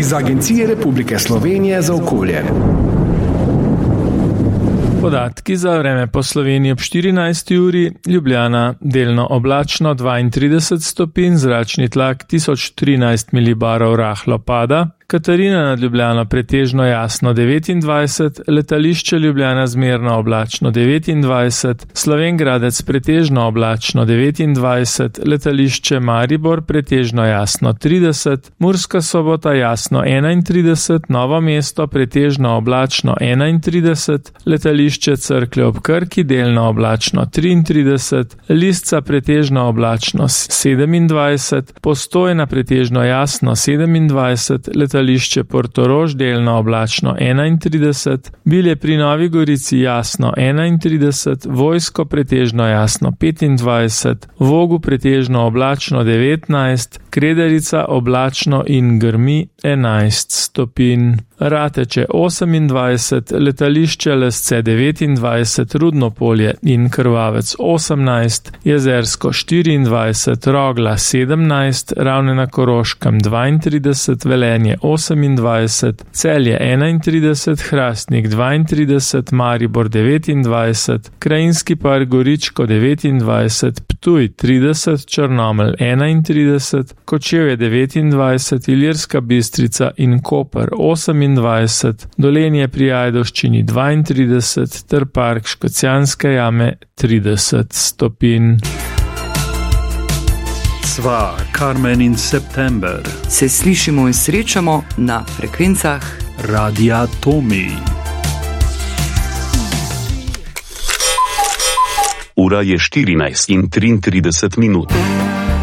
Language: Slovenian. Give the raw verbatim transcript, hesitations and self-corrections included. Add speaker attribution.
Speaker 1: iz Agencije Republike Slovenije za okolje.
Speaker 2: Podatki za vreme po Sloveniji ob štirinajsti uri, Ljubljana delno oblačno dvaintrideset stopinj, zračni tlak tisoč trinajst milibarov rahlo pada, Katarina nad Ljubljano pretežno jasno devetindvajset, letališče Ljubljana zmerno oblačno devetindvajset, Slovenj Gradec pretežno oblačno devetindvajset, letališče Maribor pretežno jasno trideset, Murska Sobota jasno enaintrideset, Novo mesto pretežno oblačno enaintrideset, letališče Cerklje ob Krki delno oblačno triintrideset, Lisca pretežno oblačno sedemindvajset, Postojna pretežno jasno sedemindvajset, letališče Letališče Portorož delno oblačno enaintrideset, Bilje pri Novi Gorici jasno enaintrideset, Vojsko pretežno jasno petindvajset, Vogu pretežno oblačno devetnajst, Krederica oblačno in grmi enajst stopinj. Rateče osemindvajset, letališče Lesce devetindvajset, Rudno Polje in Krvavec osemnajst, Jezersko štiriindvajset, Rogla sedemnajst, Ravne na Koroškem dvaintrideset, Velenje osemindvajset, Celje enaintrideset, Hrastnik dvaintrideset, Maribor devetindvajset, Krajinski park Goričko devetindvajset, Ptuj trideset, Črnomelj enaintrideset, Kočevje devetindvajset, Ilirska Bistrica in Koper osemindvajset, Dolenje pri Ajdovščini dvaintrideset ter park Škocjanske jame trideset stopinj.
Speaker 3: Sva Carmen in September.
Speaker 4: Se slišimo in srečamo na frekvencah
Speaker 3: Radia Tomi.
Speaker 5: Ura je štirinajst in triintrideset minut.